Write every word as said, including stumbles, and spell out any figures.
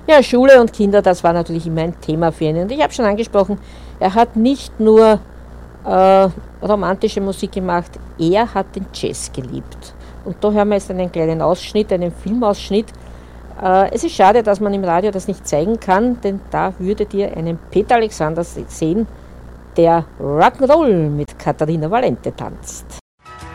Ja, Schule und Kinder, das war natürlich immer ein Thema für ihn. Und ich habe schon angesprochen, er hat nicht nur äh, romantische Musik gemacht, er hat den Jazz geliebt. Und da hören wir jetzt einen kleinen Ausschnitt, einen Filmausschnitt. Äh, es ist schade, dass man im Radio das nicht zeigen kann, denn da würdet ihr einen Peter Alexander sehen, der Rock'n'Roll mit Katharina Valente tanzt.